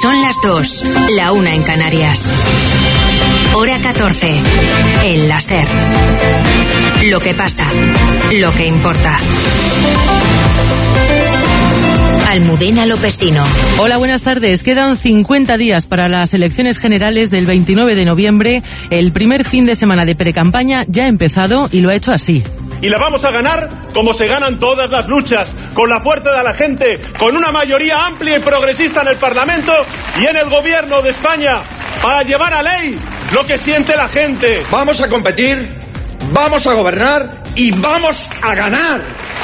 Son las 2, la 1 en Canarias. Hora 14, en la SER. Lo que pasa, lo que importa. Almudena Lopesino. Hola, buenas tardes. Quedan 50 días para las elecciones generales del 29 de noviembre. El primer fin de semana de precampaña ya ha empezado y lo ha hecho así. Y la vamos a ganar como se ganan todas las luchas, con la fuerza de la gente, con una mayoría amplia y progresista en el Parlamento y en el Gobierno de España, para llevar a ley lo que siente la gente. Vamos a competir, vamos a gobernar y vamos a ganar.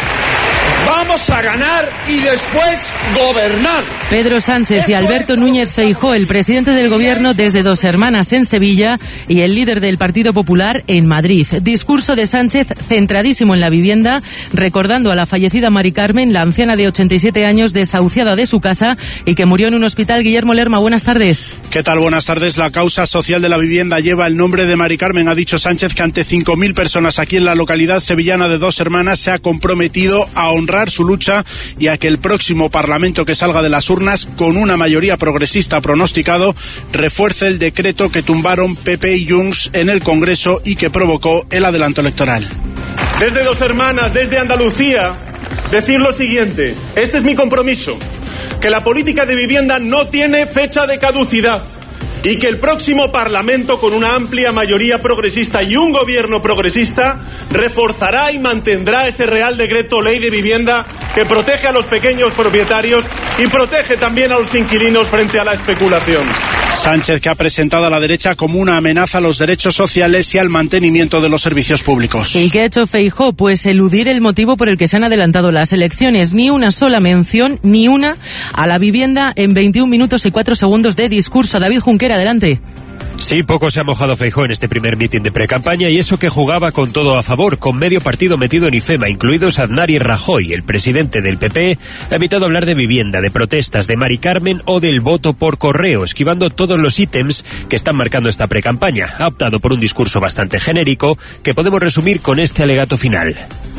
Vamos a ganar y después gobernar. Pedro Sánchez y Alberto Núñez Feijóo, el presidente del Gobierno desde Dos Hermanas en Sevilla y el líder del Partido Popular en Madrid. Discurso de Sánchez centradísimo en la vivienda, recordando a la fallecida Mari Carmen, la anciana de 87 años desahuciada de su casa y que murió en un hospital. Guillermo Lerma, buenas tardes. ¿Qué tal? Buenas tardes. La causa social de la vivienda lleva el nombre de Mari Carmen. Ha dicho Sánchez que ante 5.000 personas aquí en la localidad sevillana de Dos Hermanas se ha comprometido a honrar su lucha y a que el próximo Parlamento que salga de las urnas con una mayoría progresista pronosticado refuerce el decreto que tumbaron PP y Junts en el Congreso y que provocó el adelanto electoral. Desde Dos Hermanas, desde Andalucía, decir lo siguiente: este es mi compromiso, que la política de vivienda no tiene fecha de caducidad y que el próximo Parlamento, con una amplia mayoría progresista y un gobierno progresista, reforzará y mantendrá ese Real Decreto Ley de Vivienda que protege a los pequeños propietarios y protege también a los inquilinos frente a la especulación. Sánchez, que ha presentado a la derecha como una amenaza a los derechos sociales y al mantenimiento de los servicios públicos. ¿Y qué ha hecho Feijóo? Pues eludir el motivo por el que se han adelantado las elecciones. Ni una sola mención, ni una, a la vivienda en 21 minutos y 4 segundos de discurso. David Junquera, adelante. Sí, poco se ha mojado Feijóo en este primer mitin de precampaña, y eso que jugaba con todo a favor, con medio partido metido en IFEMA, incluidos Aznar y Rajoy. El presidente del PP ha evitado hablar de vivienda, de protestas, de Mari Carmen o del voto por correo, esquivando todos los ítems que están marcando esta precampaña. Ha optado por un discurso bastante genérico que podemos resumir con este alegato final.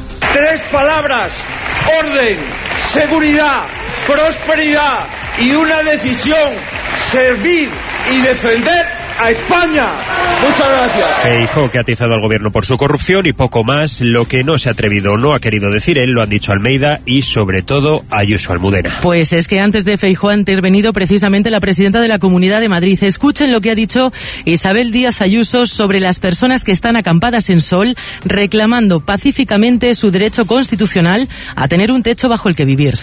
3 palabras: orden, seguridad, prosperidad y una decisión: servir y defender a España. Muchas gracias. Feijóo, que ha atizado al gobierno por su corrupción y poco más. Lo que no se ha atrevido o no ha querido decir él, lo han dicho Almeida y sobre todo Ayuso, Almudena. Pues es que antes de Feijóo ha intervenido precisamente la presidenta de la Comunidad de Madrid. Escuchen lo que ha dicho Isabel Díaz Ayuso sobre las personas que están acampadas en Sol reclamando pacíficamente su derecho constitucional a tener un techo bajo el que vivir.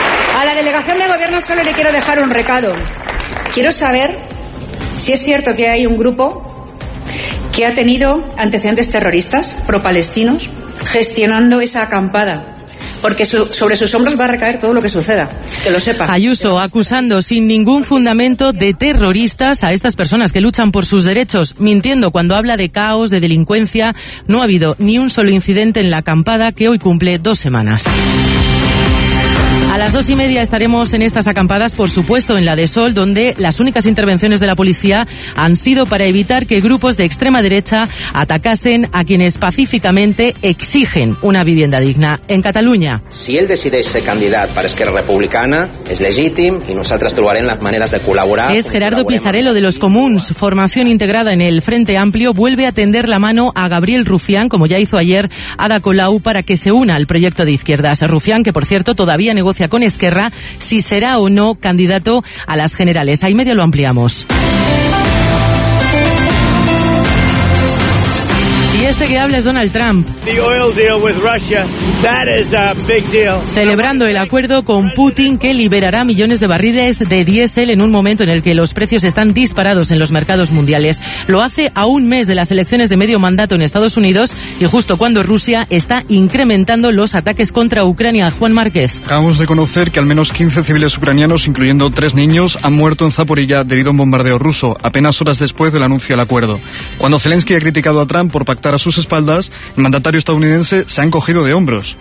A la delegación del gobierno solo le quiero dejar un recado. Quiero saber si es cierto que hay un grupo que ha tenido antecedentes terroristas pro-palestinos gestionando esa acampada, porque sobre sus hombros va a recaer todo lo que suceda, que lo sepa. Ayuso acusando sin ningún fundamento de terroristas a estas personas que luchan por sus derechos, mintiendo cuando habla de caos, de delincuencia. No ha habido ni un solo incidente en la acampada que hoy cumple 2 semanas. A las 2:30 estaremos en estas acampadas, por supuesto en la de Sol, donde las únicas intervenciones de la policía han sido para evitar que grupos de extrema derecha atacasen a quienes pacíficamente exigen una vivienda digna. En Catalunya. Si ell decideix ser candidat per Esquerra Republicana, és legítim i nosaltres trobarem las maneras de colaborar. Es Gerardo Pisarello de los Comuns. Formación integrada en el Frente Amplio vuelve a tender la mano a Gabriel Rufián, como ya hizo ayer Ada Colau, para que se una al proyecto de izquierdas. Rufián, que por cierto todavía negocia con Esquerra si será o no candidato a las generales. Ahí medio lo ampliamos. Y este que habla es Donald Trump. Celebrando el acuerdo con Putin que liberará millones de barriles de diésel en un momento en el que los precios están disparados en los mercados mundiales. Lo hace a un mes de las elecciones de medio mandato en Estados Unidos y justo cuando Rusia está incrementando los ataques contra Ucrania. Juan Márquez. Acabamos de conocer que al menos 15 civiles ucranianos, incluyendo 3 niños, han muerto en Zaporilla debido a un bombardeo ruso, apenas horas después del anuncio del acuerdo. Cuando Zelensky ha criticado a Trump por pactar a sus espaldas, el mandatario estadounidense se ha encogido de hombros.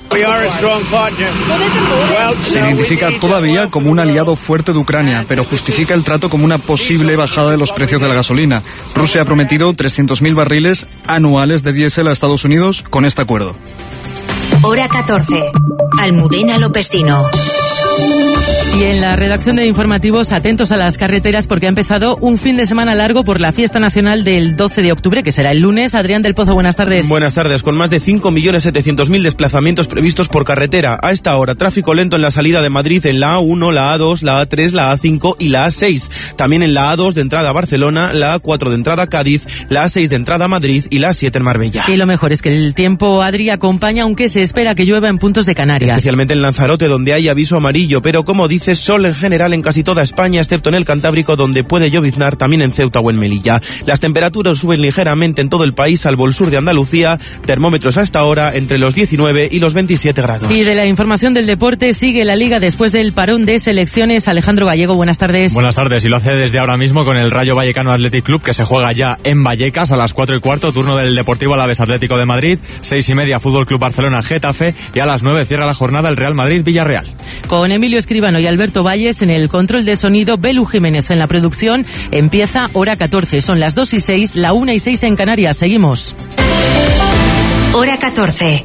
Se identifica todavía como un aliado fuerte de Ucrania, pero justifica el trato como una posible bajada de los precios de la gasolina. Rusia ha prometido 300.000 barriles anuales de diésel a Estados Unidos con este acuerdo. Hora 14. Almudena Lopesino. Y en la redacción de informativos, atentos a las carreteras porque ha empezado un fin de semana largo por la fiesta nacional del 12 de octubre, que será el lunes. Adrián del Pozo, buenas tardes. Buenas tardes. Con más de 5.700.000 desplazamientos previstos por carretera. A esta hora, tráfico lento en la salida de Madrid en la A1, la A2, la A3, la A5 y la A6. También en la A2 de entrada a Barcelona, la A4 de entrada a Cádiz, la A6 de entrada a Madrid y la A7 en Marbella. Y lo mejor es que el tiempo, Adri, acompaña, aunque se espera que llueva en puntos de Canarias. Especialmente en Lanzarote, donde hay aviso amarillo, pero como dices, sol en general en casi toda España, excepto en el Cantábrico, donde puede lloviznar, también en Ceuta o en Melilla. Las temperaturas suben ligeramente en todo el país, salvo el sur de Andalucía, termómetros hasta ahora entre los 19 y los 27 grados. Y de la información del deporte, sigue la Liga después del parón de selecciones. Alejandro Gallego, buenas tardes. Buenas tardes, y lo hace desde ahora mismo con el Rayo Vallecano Athletic Club, que se juega ya en Vallecas a las 4:15, turno del Deportivo Alavés Atlético de Madrid, 6:30 Fútbol Club Barcelona Getafe, y a las 9 cierra la jornada el Real Madrid Villarreal. Con Emilio Escribano y Alberto Valles en el control de sonido, Belu Jiménez en la producción. Empieza hora 14, son las 2:06, la 1:06 en Canarias. Seguimos. Hora 14.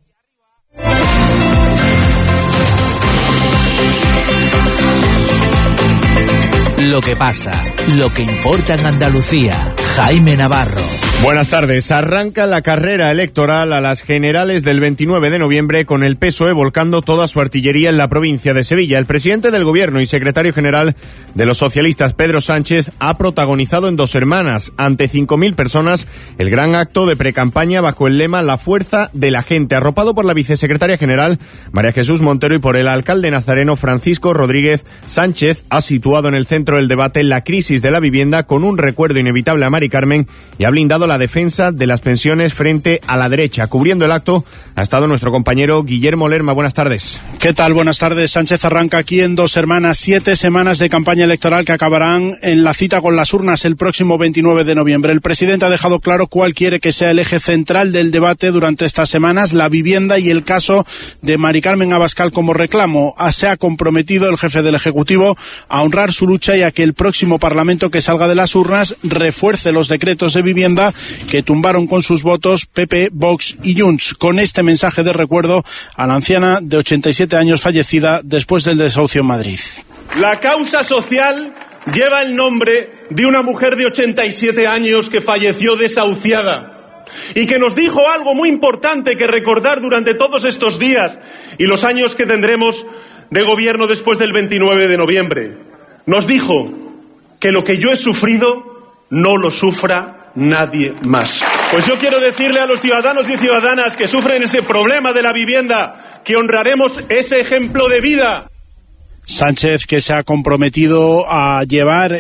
Lo que pasa, lo que importa en Andalucía. Jaime Navarro. Buenas tardes. Arranca la carrera electoral a las generales del 29 de noviembre con el PSOE volcando toda su artillería en la provincia de Sevilla. El presidente del Gobierno y secretario general de los socialistas, Pedro Sánchez, ha protagonizado en Dos Hermanas, ante 5.000 personas, el gran acto de precampaña bajo el lema La fuerza de la gente, arropado por la vicesecretaria general, María Jesús Montero, y por el alcalde nazareno, Francisco Rodríguez. Sánchez ha situado en el centro del debate la crisis de la vivienda con un recuerdo inevitable a Mari Carmen y ha blindado la defensa de las pensiones frente a la derecha. Cubriendo el acto ha estado nuestro compañero Guillermo Lerma. Buenas tardes. ¿Qué tal? Buenas tardes. Sánchez arranca aquí en Dos Hermanas 7 semanas de campaña electoral que acabarán en la cita con las urnas el próximo 29 de noviembre. El presidente ha dejado claro cuál quiere que sea el eje central del debate durante estas semanas: la vivienda y el caso de Mari Carmen Abascal como reclamo. Se ha comprometido el jefe del Ejecutivo a honrar su lucha y a que el próximo Parlamento que salga de las urnas refuerce los decretos de vivienda que tumbaron con sus votos PP, Vox y Junts. Con este mensaje de recuerdo a la anciana de 87 años fallecida después del desahucio en Madrid. La causa social lleva el nombre de una mujer de 87 años que falleció desahuciada y que nos dijo algo muy importante que recordar durante todos estos días y los años que tendremos de gobierno después del 29 de noviembre. Nos dijo que lo que yo he sufrido no lo sufra nadie más. Pues yo quiero decirle a los ciudadanos y ciudadanas que sufren ese problema de la vivienda que honraremos ese ejemplo de vida. Sánchez, que se ha comprometido a llevar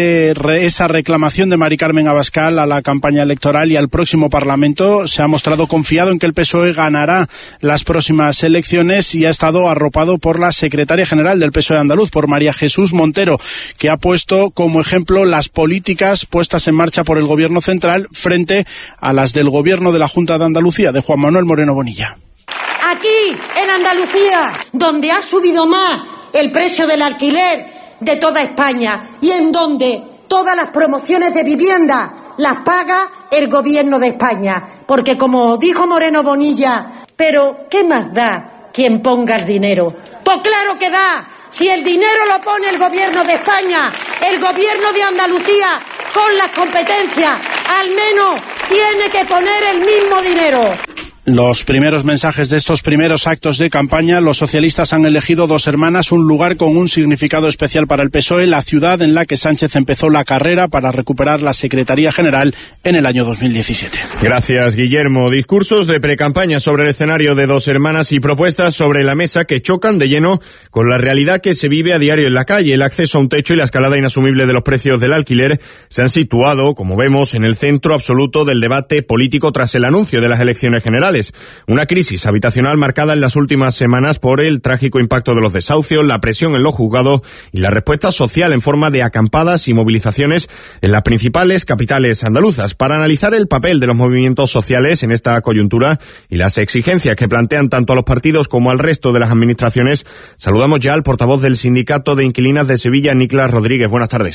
esa reclamación de Mari Carmen Abascal a la campaña electoral y al próximo Parlamento, se ha mostrado confiado en que el PSOE ganará las próximas elecciones y ha estado arropado por la secretaria general del PSOE andaluz, por María Jesús Montero, que ha puesto como ejemplo las políticas puestas en marcha por el Gobierno central frente a las del Gobierno de la Junta de Andalucía, de Juan Manuel Moreno Bonilla. Aquí, en Andalucía, donde ha subido más el precio del alquiler de toda España y en donde todas las promociones de vivienda las paga el Gobierno de España. Porque como dijo Moreno Bonilla, ¿pero qué más da quien ponga el dinero? Pues claro que da. Si el dinero lo pone el Gobierno de España, el Gobierno de Andalucía, con las competencias, al menos tiene que poner el mismo dinero. Los primeros mensajes de estos primeros actos de campaña, los socialistas han elegido Dos Hermanas, un lugar con un significado especial para el PSOE, la ciudad en la que Sánchez empezó la carrera para recuperar la Secretaría General en el año 2017. Gracias, Guillermo. Discursos de precampaña sobre el escenario de Dos Hermanas y propuestas sobre la mesa que chocan de lleno con la realidad que se vive a diario en la calle. El acceso a un techo y la escalada inasumible de los precios del alquiler se han situado, como vemos, en el centro absoluto del debate político tras el anuncio de las elecciones generales. Una crisis habitacional marcada en las últimas semanas por el trágico impacto de los desahucios, la presión en los juzgados y la respuesta social en forma de acampadas y movilizaciones en las principales capitales andaluzas. Para analizar el papel de los movimientos sociales en esta coyuntura y las exigencias que plantean tanto a los partidos como al resto de las administraciones, saludamos ya al portavoz del Sindicato de Inquilinas de Sevilla, Niklas Rodríguez. Buenas tardes.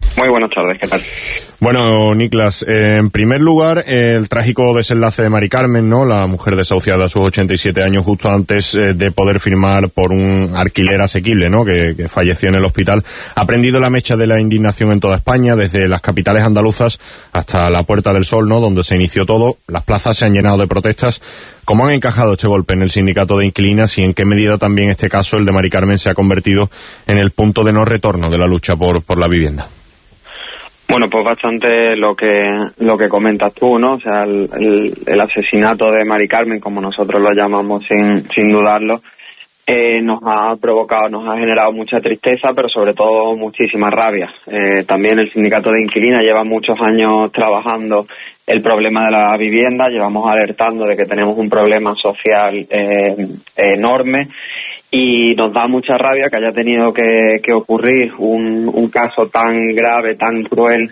Muy buenas tardes, ¿qué tal? Bueno, Niklas, en primer lugar, el trágico desenlace de Mari Carmen, ¿no? La mujer desahuciada a sus 87 años justo antes de poder firmar por un alquiler asequible, ¿no? Que falleció en el hospital. Ha prendido la mecha de la indignación en toda España, desde las capitales andaluzas hasta la Puerta del Sol, ¿no? Donde se inició todo. Las plazas se han llenado de protestas. ¿Cómo han encajado este golpe en el sindicato de inquilinas y en qué medida también este caso, el de Mari Carmen, se ha convertido en el punto de no retorno de la lucha por la vivienda? Bueno, pues bastante lo que comentas tú, ¿no? O sea, el asesinato de Mari Carmen, como nosotros lo llamamos sin dudarlo, nos ha generado mucha tristeza, pero sobre todo muchísima rabia. También el sindicato de inquilinas lleva muchos años trabajando el problema de la vivienda, llevamos alertando de que tenemos un problema social enorme. Y nos da mucha rabia que haya tenido que ocurrir un caso tan grave, tan cruel,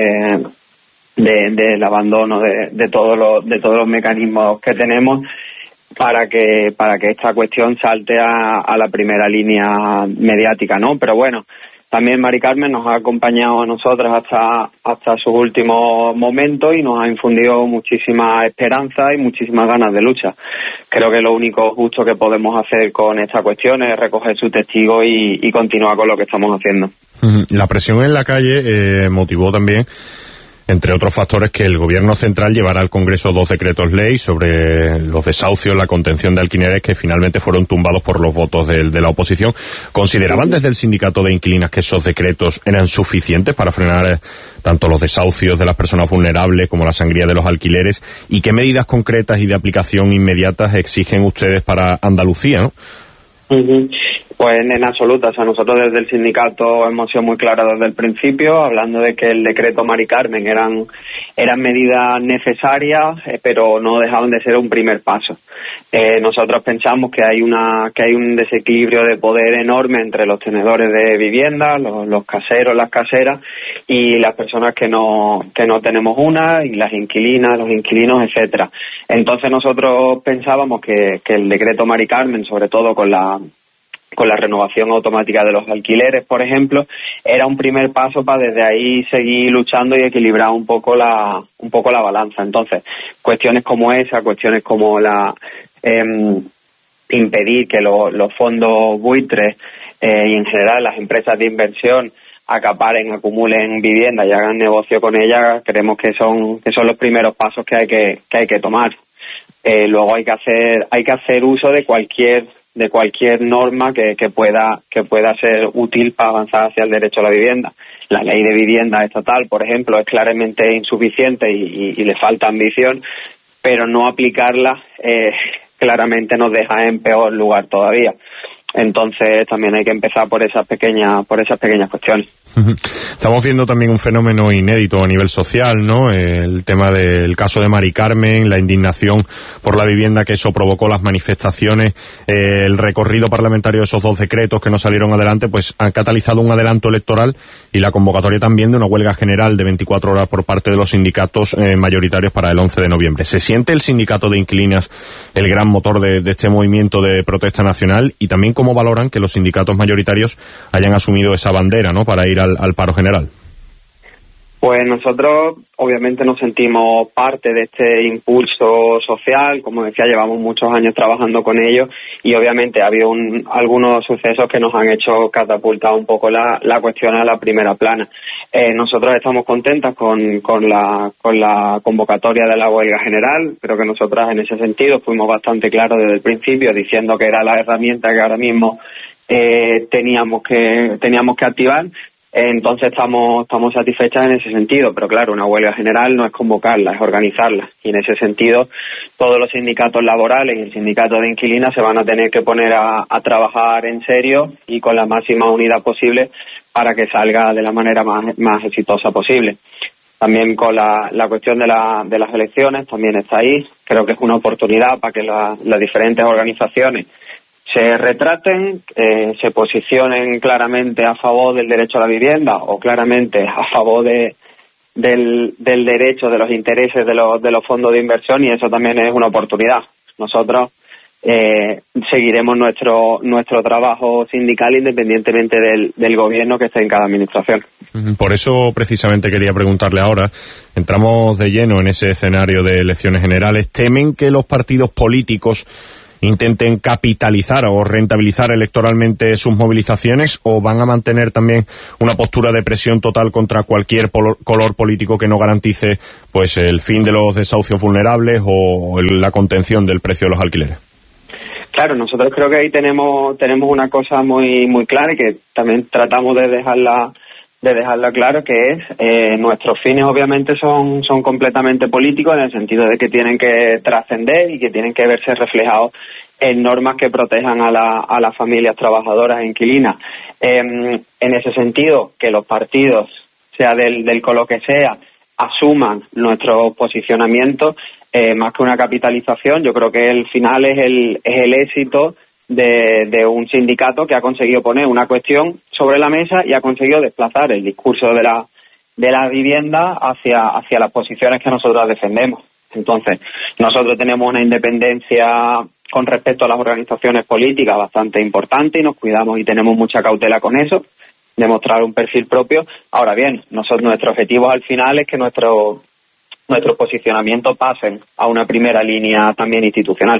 del abandono de todos los mecanismos que tenemos para que esta cuestión salte a la primera línea mediática, ¿no? Pero bueno, también Mari Carmen nos ha acompañado a nosotras hasta sus últimos momentos y nos ha infundido muchísima esperanza y muchísimas ganas de lucha. Creo que lo único justo que podemos hacer con esta cuestión es recoger su testigo y continuar con lo que estamos haciendo. La presión en la calle motivó también, entre otros factores, que el Gobierno central llevara al Congreso 2 decretos ley sobre los desahucios, la contención de alquileres, que finalmente fueron tumbados por los votos de la oposición. ¿Consideraban desde el sindicato de inquilinas que esos decretos eran suficientes para frenar tanto los desahucios de las personas vulnerables como la sangría de los alquileres? ¿Y qué medidas concretas y de aplicación inmediatas exigen ustedes para Andalucía, no? Pues en absoluto, o sea, nosotros desde el sindicato hemos sido muy claros desde el principio, hablando de que el decreto Mari Carmen eran medidas necesarias, pero no dejaban de ser un primer paso. Nosotros pensamos que hay un desequilibrio de poder enorme entre los tenedores de vivienda, los caseros, las caseras y las personas que no tenemos una, y las inquilinas, los inquilinos, etcétera. Entonces nosotros pensábamos que el decreto Mari Carmen, sobre todo con la renovación automática de los alquileres, por ejemplo, era un primer paso para desde ahí seguir luchando y equilibrar un poco la balanza. Entonces, cuestiones como esa, cuestiones como impedir que los fondos buitres y en general las empresas de inversión acumulen vivienda y hagan negocio con ellas, creemos que son los primeros pasos que hay que tomar. Luego hay que hacer uso de cualquier norma que pueda ser útil para avanzar hacia el derecho a la vivienda. La ley de vivienda estatal, por ejemplo, es claramente insuficiente y le falta ambición, pero no aplicarla claramente nos deja en peor lugar todavía. Entonces también hay que empezar por esas pequeñas cuestiones. Estamos viendo también un fenómeno inédito a nivel social, ¿no? El tema del caso de Mari Carmen, la indignación por la vivienda que eso provocó, las manifestaciones, el recorrido parlamentario de esos 2 decretos que no salieron adelante, pues han catalizado un adelanto electoral y la convocatoria también de una huelga general de 24 horas por parte de los sindicatos mayoritarios para el 11 de noviembre. ¿Se siente el sindicato de inquilinas el gran motor de este movimiento de protesta nacional? Y también, ¿cómo valoran que los sindicatos mayoritarios hayan asumido esa bandera, ¿no?, para ir al paro general? Pues nosotros obviamente nos sentimos parte de este impulso social. Como decía, llevamos muchos años trabajando con ellos y obviamente ha habido algunos sucesos que nos han hecho catapultar un poco la cuestión a la primera plana. Nosotros estamos contentas con la convocatoria de la huelga general. Creo que nosotras en ese sentido fuimos bastante claros desde el principio, diciendo que era la herramienta que ahora mismo teníamos que activar. Entonces estamos satisfechas en ese sentido, pero claro, una huelga general no es convocarla, es organizarla. Y en ese sentido, todos los sindicatos laborales y el sindicato de inquilinas se van a tener que poner a trabajar en serio y con la máxima unidad posible para que salga de la manera más exitosa posible. También con la cuestión de las elecciones también está ahí. Creo que es una oportunidad para que las diferentes organizaciones se retraten, se posicionen claramente a favor del derecho a la vivienda o claramente a favor del derecho, de los intereses de los fondos de inversión, y eso también es una oportunidad. Nosotros seguiremos nuestro trabajo sindical independientemente del gobierno que esté en cada administración. Por eso precisamente quería preguntarle ahora, entramos de lleno en ese escenario de elecciones generales. ¿Temen que los partidos políticos intenten capitalizar o rentabilizar electoralmente sus movilizaciones, o van a mantener también una postura de presión total contra cualquier color político que no garantice pues el fin de los desahucios vulnerables o la contención del precio de los alquileres? Claro, nosotros creo que ahí tenemos una cosa muy muy clara y que también tratamos de dejarla claro, que es nuestros fines obviamente son completamente políticos, en el sentido de que tienen que trascender y que tienen que verse reflejados en normas que protejan a las familias trabajadoras e inquilinas. En ese sentido, que los partidos, sea del color que sea, asuman nuestro posicionamiento, más que una capitalización, yo creo que el final es el éxito de un sindicato que ha conseguido poner una cuestión sobre la mesa y ha conseguido desplazar el discurso de la vivienda hacia las posiciones que nosotros defendemos. Entonces, nosotros tenemos una independencia con respecto a las organizaciones políticas bastante importante y nos cuidamos y tenemos mucha cautela con eso, demostrar un perfil propio. Ahora bien, nuestro objetivo al final es que nuestros posicionamientos pasen a una primera línea también institucional.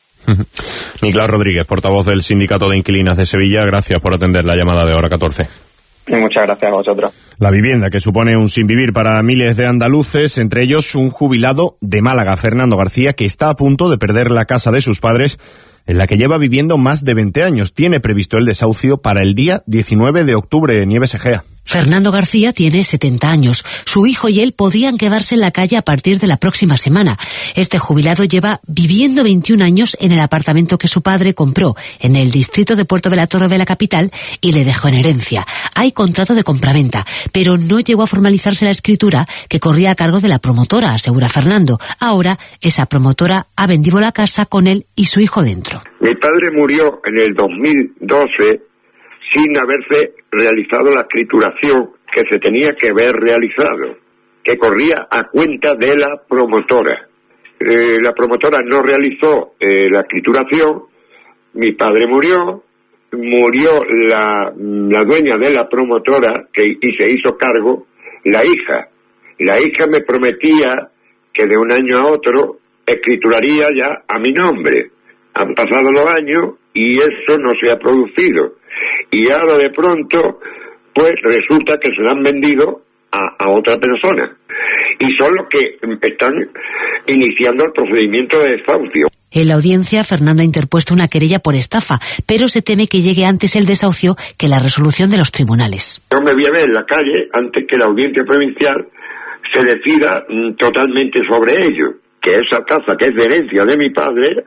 Nicolás Rodríguez, portavoz del Sindicato de Inquilinas de Sevilla, gracias por atender la llamada de Hora 14. Y muchas gracias a vosotros. La vivienda, que supone un sinvivir para miles de andaluces, entre ellos un jubilado de Málaga, Fernando García, que está a punto de perder la casa de sus padres, en la que lleva viviendo más de 20 años. Tiene previsto el desahucio para el día 19 de octubre, Nieves Egea. Fernando García tiene 70 años. Su hijo y él podían quedarse en la calle a partir de la próxima semana. Este jubilado lleva viviendo 21 años en el apartamento que su padre compró en el distrito de Puerto de la Torre de la capital y le dejó en herencia. Hay contrato de compraventa, pero no llegó a formalizarse la escritura que corría a cargo de la promotora, asegura Fernando. Ahora, esa promotora ha vendido la casa con él y su hijo dentro. Mi padre murió en el 2012 sin haberse realizado la escrituración que se tenía que haber realizado, que corría a cuenta de la promotora. La promotora no realizó la escrituración, mi padre murió la dueña de la promotora y se hizo cargo la hija. La hija me prometía que de un año a otro escrituraría ya a mi nombre. Han pasado los años y eso no se ha producido. Y ahora de pronto, pues resulta que se la han vendido a otra persona. Y son los que están iniciando el procedimiento de desahucio. En la audiencia, Fernando ha interpuesto una querella por estafa, pero se teme que llegue antes el desahucio que la resolución de los tribunales. Yo me voy a ver en la calle antes que la audiencia provincial se decida totalmente sobre ello. Que esa casa, que es de herencia de mi padre,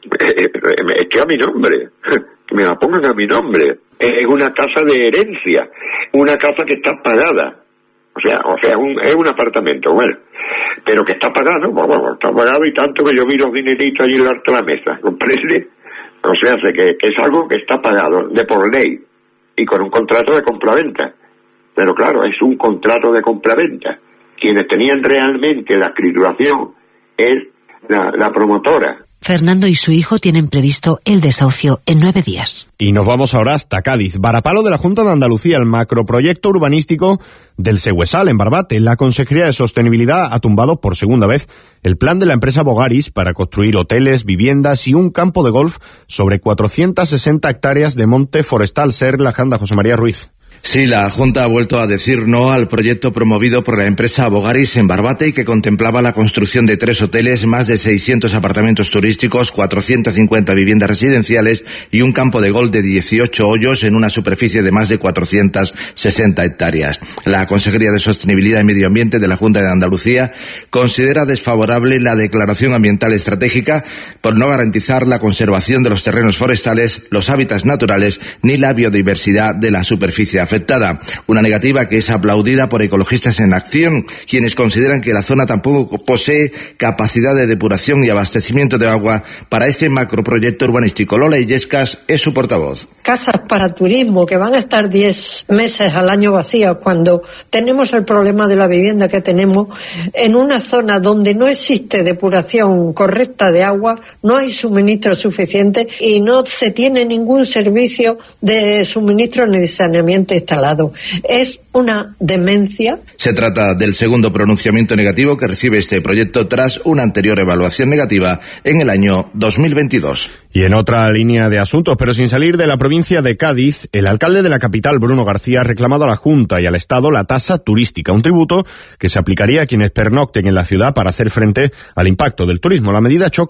esté a mi nombre. Que me la pongan a mi nombre. Es una casa de herencia, una casa que está pagada. O sea, es un apartamento, bueno, pero que está pagado, bueno, está pagado y tanto que yo vi los dineritos allí en la mesa, ¿comprende? O sea, que es algo que está pagado de por ley y con un contrato de compraventa. Pero claro, es un contrato de compraventa. Quienes tenían realmente la escrituración es la promotora. Fernando y su hijo tienen previsto el desahucio en 9 días. Y nos vamos ahora hasta Cádiz. Varapalo de la Junta de Andalucía, el macroproyecto urbanístico del Següesal en Barbate. La Consejería de Sostenibilidad ha tumbado por segunda vez el plan de la empresa Bogaris para construir hoteles, viviendas y un campo de golf sobre 460 hectáreas de monte forestal. Ser la Janda, José María Ruiz. Sí, la Junta ha vuelto a decir no al proyecto promovido por la empresa Bogaris en Barbate y que contemplaba la construcción de 3 hoteles, más de 600 apartamentos turísticos, 450 viviendas residenciales y un campo de golf de 18 hoyos en una superficie de más de 460 hectáreas. La Consejería de Sostenibilidad y Medio Ambiente de la Junta de Andalucía considera desfavorable la declaración ambiental estratégica por no garantizar la conservación de los terrenos forestales, los hábitats naturales ni la biodiversidad de la superficie afectada. afectada. Una negativa que es aplaudida por Ecologistas en Acción, quienes consideran que la zona tampoco posee capacidad de depuración y abastecimiento de agua para este macroproyecto urbanístico. Lola Illescas es su portavoz. Casas para turismo que van a estar 10 meses al año vacías cuando tenemos el problema de la vivienda que tenemos en una zona donde no existe depuración correcta de agua, no hay suministro suficiente y no se tiene ningún servicio de suministro ni de saneamiento instalado. Es una demencia. Se trata del segundo pronunciamiento negativo que recibe este proyecto tras una anterior evaluación negativa en el año 2022. Y en otra línea de asuntos, pero sin salir de la provincia de Cádiz, el alcalde de la capital, Bruno García, ha reclamado a la Junta y al Estado la tasa turística, un tributo que se aplicaría a quienes pernocten en la ciudad para hacer frente al impacto del turismo. La medida choca